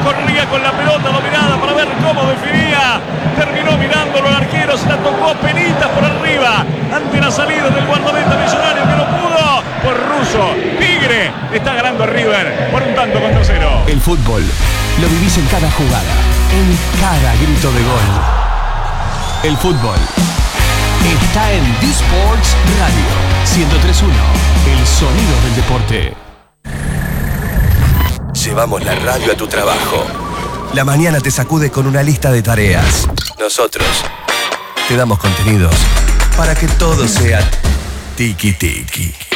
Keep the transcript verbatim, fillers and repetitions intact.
corría con la pelota dominada para ver cómo definía. Terminó mirándolo al arquero, se la tocó penitas por arriba ante la salida del guardameta Millonario que no pudo. Por Russo, Tigre está ganando a River por un tanto contra cero. El fútbol lo vivís en cada jugada, en cada grito de gol. El fútbol está en D-Sports Radio ciento tres punto uno, el sonido del deporte. Llevamos la radio a tu trabajo. La mañana te sacude con una lista de tareas. Nosotros te damos contenidos para que todo sea tiki tiki.